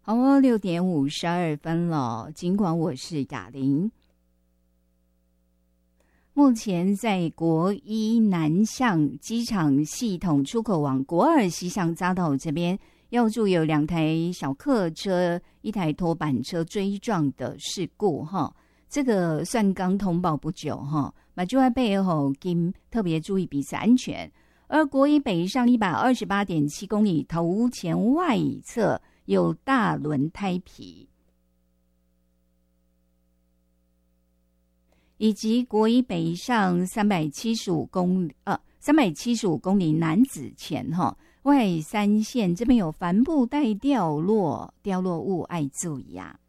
好哦，6:52了。尽管我是雅玲，目前在国一南向机场系统出口往国二西向匝道这边，要注意有2台小客车、1台拖板车追撞的事故哈。这个算刚通报不久哈，那就在背后跟特别注意彼此安全。而国一北上128.7公里头前外侧有大轮胎皮，以及国一北上375公里南子前外三线这边有帆布袋掉落物，爱注意啊。